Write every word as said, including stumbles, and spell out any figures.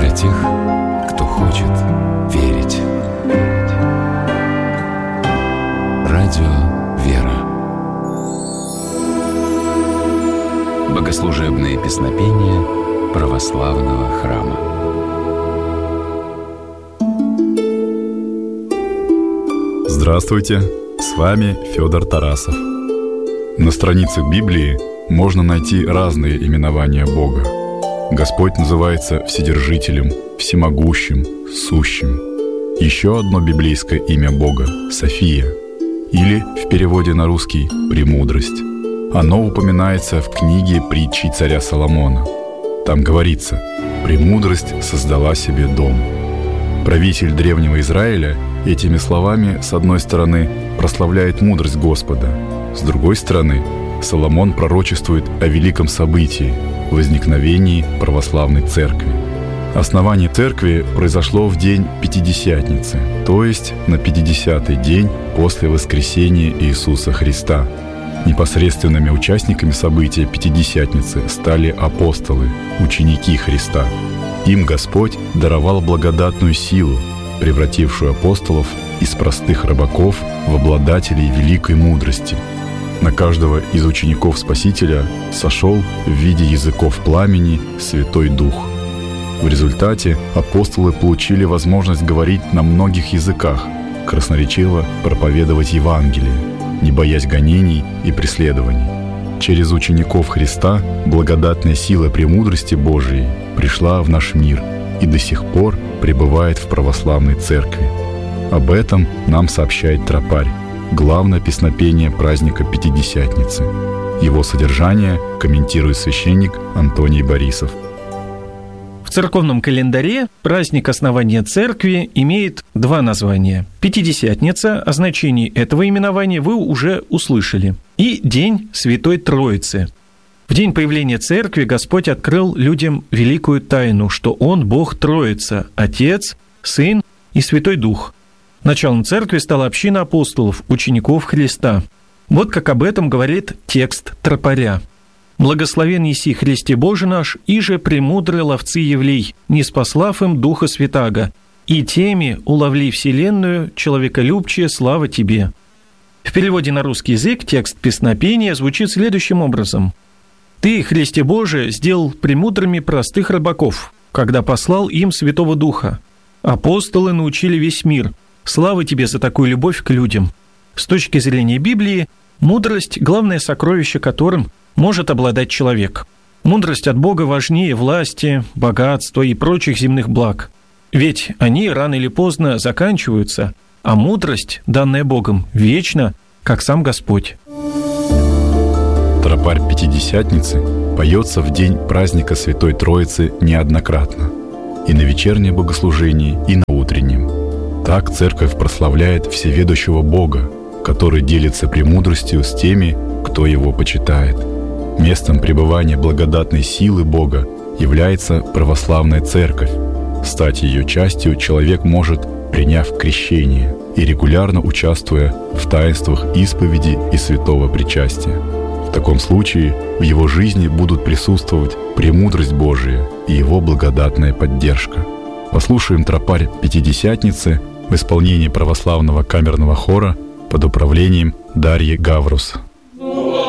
для тех, кто хочет верить. Радио «Вера». Богослужебные песнопения православного храма. Здравствуйте, с вами Федор Тарасов. На страницах Библии можно найти разные именования Бога. Господь называется Вседержителем, Всемогущим, Сущим. Еще одно библейское имя Бога – София, или в переводе на русский «Премудрость». Оно упоминается в книге притчи царя Соломона. Там говорится: «Премудрость создала себе дом». Правитель древнего Израиля этими словами, с одной стороны, прославляет мудрость Господа, с другой стороны, Соломон пророчествует о великом событии – возникновении православной церкви. Основание церкви произошло в день Пятидесятницы, то есть на пятидесятый день после воскресения Иисуса Христа. Непосредственными участниками события Пятидесятницы стали апостолы, ученики Христа. Им Господь даровал благодатную силу, превратившую апостолов из простых рабаков в обладателей великой мудрости. На каждого из учеников Спасителя сошел в виде языков пламени Святой Дух. В результате апостолы получили возможность говорить на многих языках, красноречиво проповедовать Евангелие, не боясь гонений и преследований. Через учеников Христа благодатная сила премудрости Божией пришла в наш мир и до сих пор пребывает в православной церкви. Об этом нам сообщает тропарь, главное песнопение праздника Пятидесятницы. Его содержание комментирует священник Антоний Борисов. В церковном календаре праздник основания церкви имеет два названия. Пятидесятница, о значении этого именования вы уже услышали, и День Святой Троицы. В день появления церкви Господь открыл людям великую тайну, что Он Бог Троица, Отец, Сын и Святой Дух. Началом церкви стала община апостолов, учеников Христа. Вот как об этом говорит текст тропаря. «Благословен еси Христе Боже наш, иже премудрые ловцы Евлей, не спаслав им Духа Святаго, и теми уловли вселенную, человеколюбчие, слава Тебе». В переводе на русский язык текст песнопения звучит следующим образом. «Ты, Христе Боже, сделал премудрыми простых рабаков, когда послал им Святого Духа. Апостолы научили весь мир. Слава Тебе за такую любовь к людям». С точки зрения Библии, мудрость – главное сокровище, которым может обладать человек. Мудрость от Бога важнее власти, богатства и прочих земных благ. Ведь они рано или поздно заканчиваются, а мудрость, данная Богом, вечна, как сам Господь. Тропарь Пятидесятницы поется в день праздника Святой Троицы неоднократно. И на вечернем богослужении, и на утреннем. Так церковь прославляет всеведущего Бога, который делится премудростью с теми, кто его почитает. Местом пребывания благодатной силы Бога является православная церковь. Стать ее частью человек может, приняв крещение и регулярно участвуя в таинствах исповеди и святого причастия. В таком случае в его жизни будут присутствовать премудрость Божия и его благодатная поддержка. Послушаем тропарь Пятидесятницы в исполнении православного камерного хора под управлением Дарьи Гаврус.